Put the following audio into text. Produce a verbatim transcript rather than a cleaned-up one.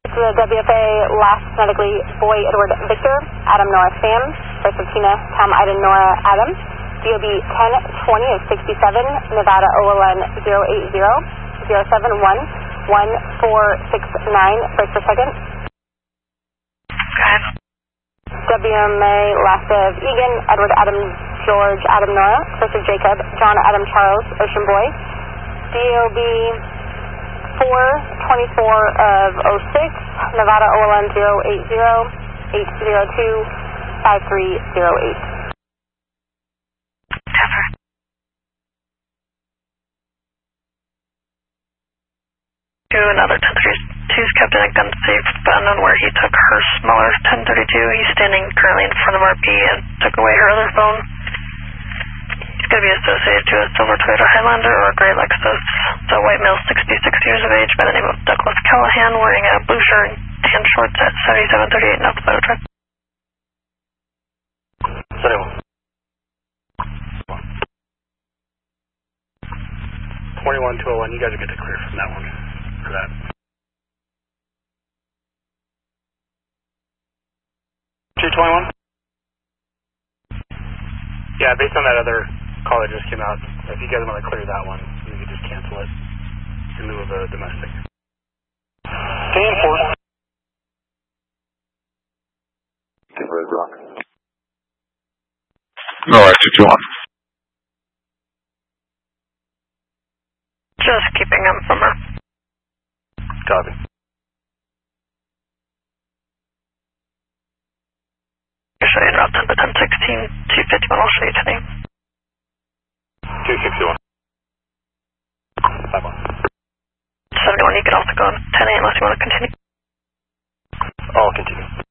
To the W F A, last phonetically, Boy Edward Victor, Adam Nora Sam, first of Tina, Tom Ida Nora Adam, D O B ten twenty of sixty-seven, Nevada O L N zero eight zero, zero seven one, one four six nine, first per second. W M A, last of Egan, Edward Adam George Adam Nora, first of Jacob, John Adam Charles, Ocean Boy, D O B four twenty-four of oh six, Nevada O L N zero eight zero, eight zero two, five three zero eight. Cover. To another ten thirty-two's Captain at gun safe, but unknown where he took her smaller ten thirty-two. He's standing currently in front of R P and took away her other phone. He's going to be associated to a silver Toyota Highlander or a gray Lexus. The white male, sixty-six years of age, by the name of Douglas Callahan, wearing a blue shirt and tan shorts at seventy-seven thirty-eight North Photo Drive. seventy-one. twenty-one two oh one, you guys are good to clear from that one. For that. two twenty-one? Yeah, based on that other call that just came out, if you guys want to clear that one, you can just cancel it in lieu of a domestic. ten four. Red Rock. No, I two two one. Just keeping him from her. Copy. I'll show you route ten to ten sixteen, two fifty-one, I'll show you today. two sixty-one. five one. seventy-one, you can also go on ten A unless you want to continue. I'll continue.